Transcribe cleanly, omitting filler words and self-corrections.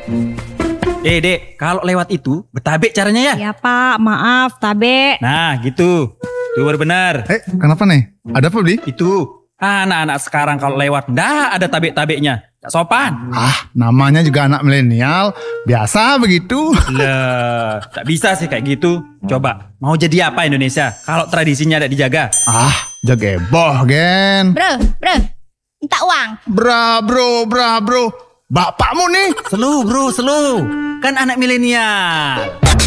Dek, kalau lewat itu bertabek caranya ya? Ya Pak, maaf, tabe. Nah, gitu. Itu baru benar. Kenapa nih? Ada apa, Bli? Itu anak-anak sekarang kalau lewat ndak ada tabek-tabeknya. Tak sopan. Namanya juga anak milenial. Biasa begitu. Lah, tak bisa sih kayak gitu. Coba, mau jadi apa Indonesia kalau tradisinya tidak dijaga? Jageboh, Gen. Bro, minta uang. Bro. Bapakmu nih. Slow bro, slow. Kan anak milenial.